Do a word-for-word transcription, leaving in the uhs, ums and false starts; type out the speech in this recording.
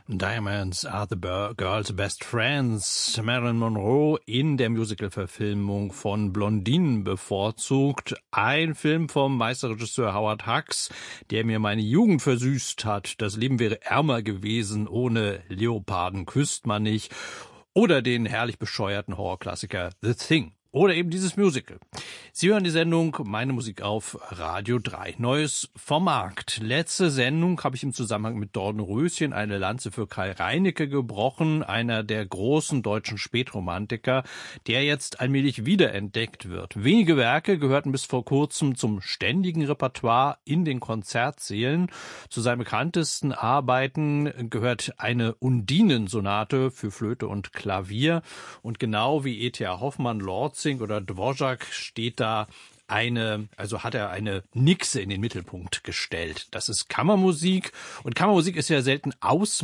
Diamonds are the girl's best friends. Marilyn Monroe in der Musical-Verfilmung von Blondine bevorzugt. Ein Film vom Meisterregisseur Howard Hawks, der mir meine Jugend versüßt hat. Das Leben wäre ärmer gewesen ohne Leoparden küsst man nicht. Oder den herrlich bescheuerten Horrorklassiker The Thing. Oder eben dieses Musical. Sie hören die Sendung Meine Musik auf Radio drei. Neues vom Markt. Letzte Sendung habe ich im Zusammenhang mit Dornröschen eine Lanze für Kai Reinecke gebrochen, einer der großen deutschen Spätromantiker, der jetzt allmählich wiederentdeckt wird. Wenige Werke gehörten bis vor kurzem zum ständigen Repertoire in den Konzertsälen. Zu seinen bekanntesten Arbeiten gehört eine Undinen-Sonate für Flöte und Klavier. Und genau wie E T H Hoffmann, Lortzing oder Dvorak steht da eine, also hat er eine Nixe in den Mittelpunkt gestellt. Das ist Kammermusik und Kammermusik ist ja selten aus